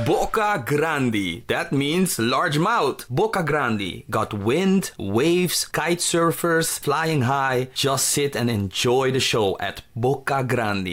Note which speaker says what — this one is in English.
Speaker 1: Boca Grande. That means large mouth. Boca Grande. Got wind, waves, kite surfers, flying high. Just sit and enjoy the show at Boca Grande.